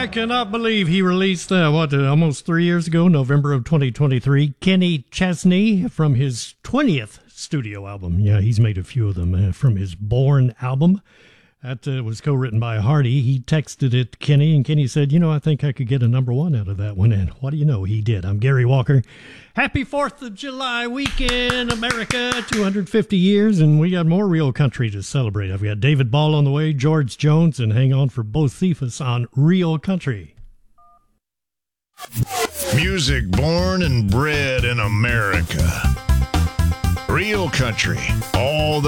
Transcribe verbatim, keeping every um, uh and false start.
cannot believe he released, uh, what, uh, almost three years ago, November of twenty twenty-three, Kenny Chesney from his twentieth studio album. Yeah, he's made a few of them uh, from his Born album. That uh, was co-written by Hardy. He texted it to Kenny, and Kenny said, you know, I think I could get a number one out of that one. And what do you know? He did. I'm Gary Walker. Happy fourth of July weekend, America, two hundred fifty years, and we got more real country to celebrate. I've got David Ball on the way, George Jones, and hang on for Bocephus on Real Country. Music born and bred in America. Real country, all the